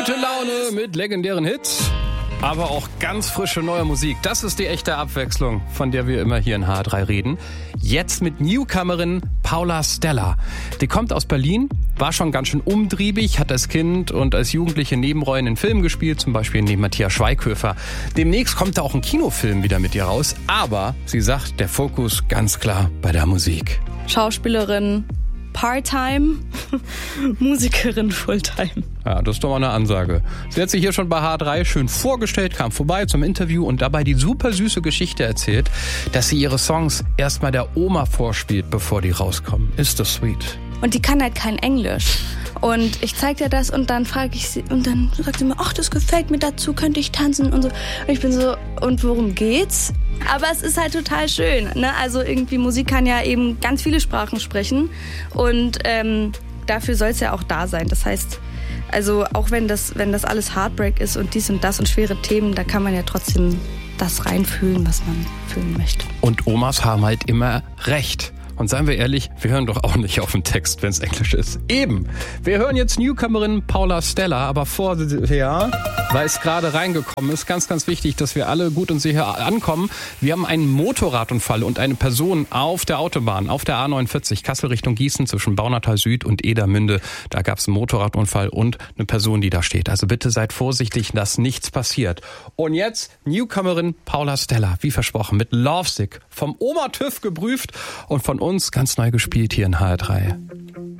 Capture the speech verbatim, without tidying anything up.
Gute Laune mit legendären Hits, aber auch ganz frische neue Musik. Das ist die echte Abwechslung, von der wir immer hier in H R drei reden. Jetzt mit Newcomerin Paula Stella. Die kommt aus Berlin, war schon ganz schön umtriebig, hat als Kind und als Jugendliche Nebenrollen in Filmen gespielt, zum Beispiel neben Matthias Schweighöfer. Demnächst kommt da auch ein Kinofilm wieder mit ihr raus, aber sie sagt, der Fokus ganz klar bei der Musik. Schauspielerin Part-Time, Musikerin Fulltime. Ja, das ist doch mal eine Ansage. Sie hat sich hier schon bei H R drei schön vorgestellt, kam vorbei zum Interview und dabei die super süße Geschichte erzählt, dass sie ihre Songs erstmal der Oma vorspielt, bevor die rauskommen. Ist das sweet? Und die kann halt kein Englisch. Und ich zeig ihr das und dann frage ich sie, und dann sagt sie mir, ach, das gefällt mir, dazu könnte ich tanzen und so. Und ich bin so, und worum geht's? Aber es ist halt total schön, ne? Also irgendwie Musik kann ja eben ganz viele Sprachen sprechen und ähm, dafür soll es ja auch da sein. Das heißt, also auch wenn das, wenn das alles Heartbreak ist und dies und das und schwere Themen, da kann man ja trotzdem das reinfühlen, was man fühlen möchte. Und Omas haben halt immer recht. Und seien wir ehrlich, wir hören doch auch nicht auf den Text, wenn es Englisch ist. Eben. Wir hören jetzt Newcomerin Paula Stella, aber vorher, weil es gerade reingekommen ist, ganz, ganz wichtig, dass wir alle gut und sicher ankommen. Wir haben einen Motorradunfall und eine Person auf der Autobahn, auf der A neunundvierzig, Kassel Richtung Gießen, zwischen Baunatal Süd und Edermünde. Da gab es einen Motorradunfall und eine Person, die da steht. Also bitte seid vorsichtig, dass nichts passiert. Und jetzt Newcomerin Paula Stella, wie versprochen, mit Lovesick, vom Oma TÜV geprüft und von uns ganz neu gespielt hier in H R drei.